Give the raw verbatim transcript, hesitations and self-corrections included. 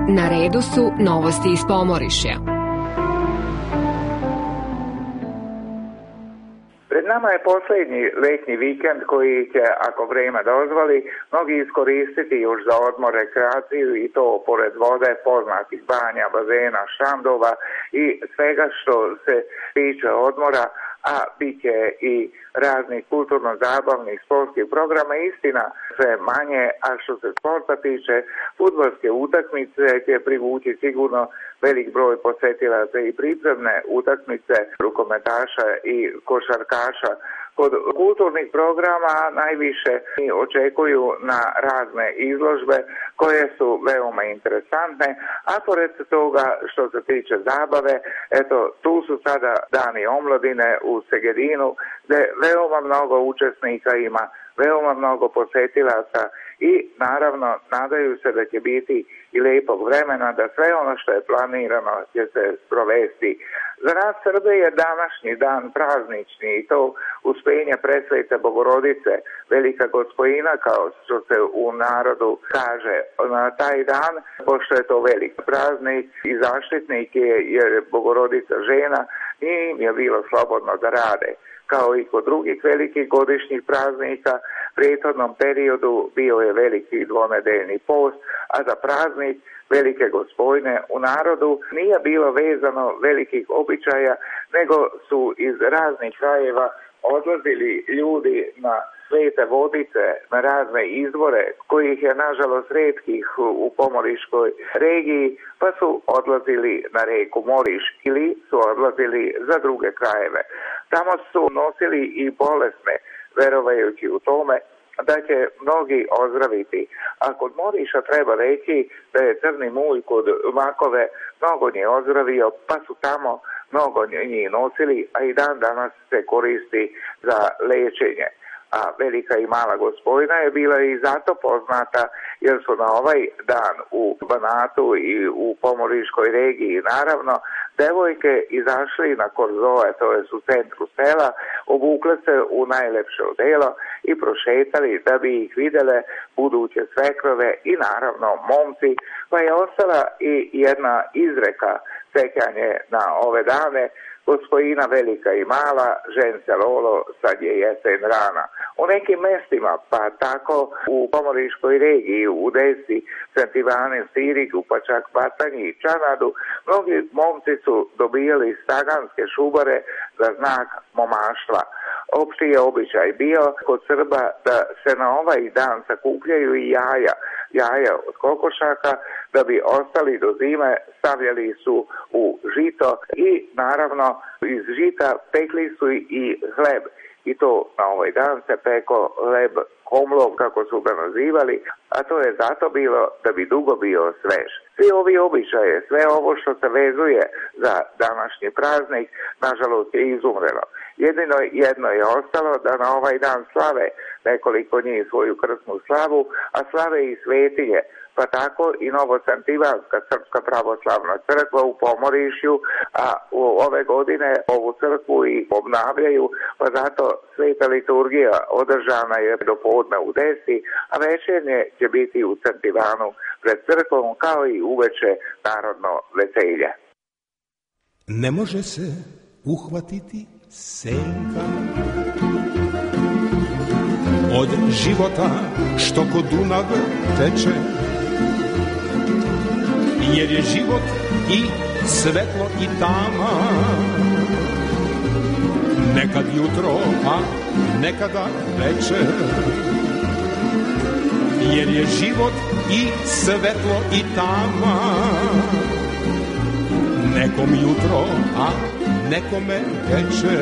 Na redu su novosti iz Pomorišja. Pred nama je posljednji letnji vikend koji će, ako vrijeme dozvoli, mnogi iskoristiti još za odmor, rekreaciju i to pored vode, poznatih banja, bazena, štandova i svega što se tiče odmora, a bit će i raznih kulturno-zabavnih sportskih programa. Istina sve manje, a što se sporta tiče, fudbalske utakmice će privući sigurno velik broj posjetilaca i pripremne utakmice rukometaša i košarkaša. Kod kulturnih programa najviše očekuju na razne izložbe koje su veoma interesantne, a pored toga što se tiče zabave, eto, tu su sada dani omladine u Segedinu, gdje veoma mnogo učesnika ima, veoma mnogo posjetilaca i naravno nadaju se da će biti i lijepog vremena, da sve ono što je planirano će se sprovesti. Za nas Srbe je današnji dan praznični i to uspenje presvete Bogorodice, velika Gospojina, kao što se u narodu kaže na taj dan, pošto je to velik praznik i zaštitnik je, jer je Bogorodica žena, nije im je bilo slobodno da rade. Kao i kod drugih velikih godišnjih praznika, u prethodnom periodu bio je veliki dvonedeljni post, a za praznik Velike Gospojne u narodu nije bilo vezano velikih običaja, nego su iz raznih krajeva odlazili ljudi na svete vodice, na razne izvore, kojih je nažalost retkih u Pomoriškoj regiji, pa su odlazili na reku Moriš ili su odlazili za druge krajeve. Tamo su nosili i bolesne, verovajući u tome da će mnogi ozdraviti. A kod Moriša treba reći da je crni mulj kod makove mnogo njih ozdravio, pa su tamo mnogo njih nosili, a i dan danas se koristi za lečenje. A Velika i Mala Gospojna je bila i zato poznata jer su na ovaj dan u Banatu i u Pomoriškoj regiji naravno devojke izašli na korzoe, to je u centru sela, obukle se u najlepše odelo i prošetali da bi ih videle buduće svekrove i naravno momci, pa je ostala i jedna izreka sekanje na ove dane: Gospojina velika i mala, žence lolo, sad je jesen rana. U nekim mestima, pa tako u Pomoriškoj regiji, u Desi, Sant Ivane, Sirigu, pa čak Batanji i Čanadu, mnogi momci su dobijali staganske šubare za znak momaštva. Opšti je običaj bio kod Srba da se na ovaj dan sakupljaju i jaja, jaja od kokošaka, da bi ostali do zime, stavljali su u žito i naravno iz žita pekli su i hleb. I to na ovaj dan se peko hleb komlov, kako su ga nazivali, a to je zato bilo da bi dugo bio svež. Svi ovi običaje, sve ovo što se vezuje za današnji praznik, nažalost je izumrelo. Jedino jedno je ostalo da na ovaj dan slave nekoliko njih svoju krsnu slavu, a slave i svetinje, pa tako i Novosantivanska Srpska pravoslavna crkva u Pomorišju, a u ove godine ovu crkvu i obnavljaju, pa zato sveta liturgija održana je do podne u Desi, a večernje će biti u Sant Ivanu pred crkvom, kao i uveče narodno veselje. Ne može se uhvatiti senka od života što kod Dunav teče, jer je život i svetlo i tama, nekad jutro, a nekada večer, jer je život i svetlo i tama, nekom jutro, a nekome večer.